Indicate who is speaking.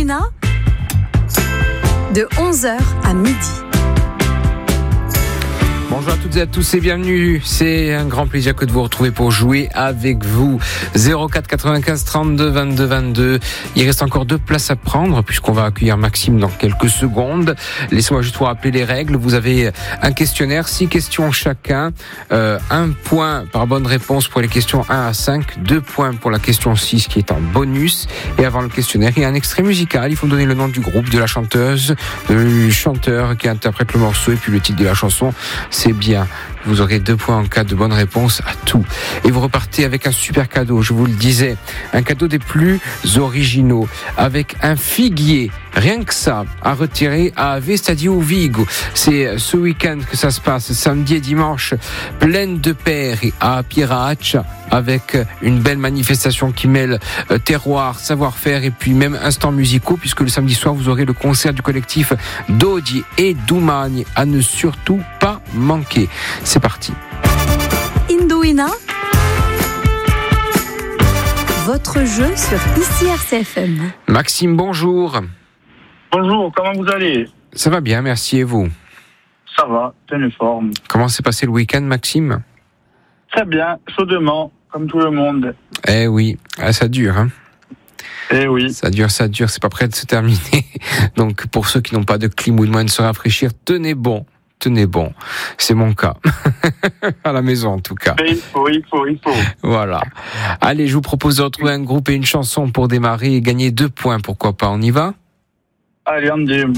Speaker 1: Indouina, de 11h à midi.
Speaker 2: Bonjour à toutes et à tous et bienvenue. C'est un grand plaisir que de vous retrouver pour jouer avec vous. 04 95 32 22 22. Il reste encore 2 places à prendre puisqu'on va accueillir Maxime dans quelques secondes. Laissez-moi juste vous rappeler les règles. Vous avez un questionnaire, 6 questions chacun. 1 point par bonne réponse pour les questions 1 à 5. 2 points pour la question 6 qui est en bonus. Et avant le questionnaire, il y a un extrait musical. Il faut donner le nom du groupe, de la chanteuse, du chanteur qui interprète le morceau et puis le titre de la chanson. C'est bien. Vous aurez 2 points en cas de bonne réponse à tout. Et vous repartez avec un super cadeau, je vous le disais. Un cadeau des plus originaux. Avec un figuier, rien que ça, à retirer à Ave Stadio Vigo. C'est ce week-end que ça se passe, samedi et dimanche, pleine de pères à Pirach, avec une belle manifestation qui mêle terroir, savoir-faire et puis même instants musicaux, puisque le samedi soir, vous aurez le concert du collectif Dodi et Doumagne à ne surtout pas manquer. C'est parti.
Speaker 1: Indouina, votre jeu sur ici RCFM.
Speaker 2: Maxime, bonjour.
Speaker 3: Bonjour, comment vous allez ?
Speaker 2: Ça va bien, merci, et vous ?
Speaker 3: Ça va, pleine forme.
Speaker 2: Comment s'est passé le week-end, Maxime ?
Speaker 3: Très bien, chaudement, comme tout le monde.
Speaker 2: Eh oui, ça dure, hein ?
Speaker 3: Eh oui.
Speaker 2: Ça dure, c'est pas prêt de se terminer. Donc, pour ceux qui n'ont pas de clim ou de moyen de se rafraîchir, tenez bon. C'est mon cas. À la maison, en tout cas.
Speaker 3: Il faut.
Speaker 2: Voilà. Allez, je vous propose de retrouver un groupe et une chanson pour démarrer et gagner 2 points. Pourquoi pas, on y va ?
Speaker 3: Allez, on dit.